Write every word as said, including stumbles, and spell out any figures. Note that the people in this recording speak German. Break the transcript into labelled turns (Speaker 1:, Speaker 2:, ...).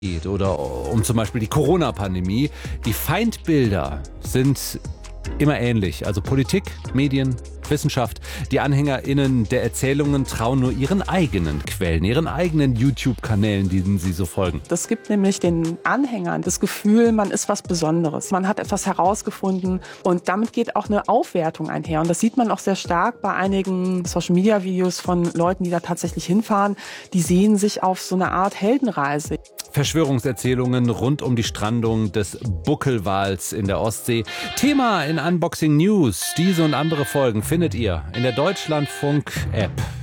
Speaker 1: geht oder um zum Beispiel die Corona-Pandemie. Die Feindbilder sind immer ähnlich. Also Politik, Medien, Wissenschaft. Die AnhängerInnen der Erzählungen trauen nur ihren eigenen Quellen, ihren eigenen YouTube-Kanälen, denen sie so folgen.
Speaker 2: Das gibt nämlich den Anhängern das Gefühl, man ist was Besonderes. Man hat etwas herausgefunden und damit geht auch eine Aufwertung einher. Und das sieht man auch sehr stark bei einigen Social-Media-Videos von Leuten, die da tatsächlich hinfahren. Die sehen sich auf so eine Art Heldenreise.
Speaker 1: Verschwörungserzählungen rund um die Strandung des Buckelwals in der Ostsee. Thema in Unboxing News. Diese und andere Folgen findet ihr in der Deutschlandfunk-App.